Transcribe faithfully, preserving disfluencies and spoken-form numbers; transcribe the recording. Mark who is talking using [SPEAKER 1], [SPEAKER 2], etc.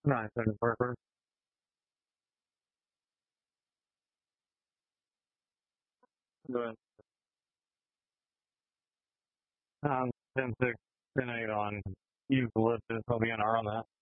[SPEAKER 1] Nice and worker. Doing um ten six ten eight on eucalyptus. I'll be an hour on that.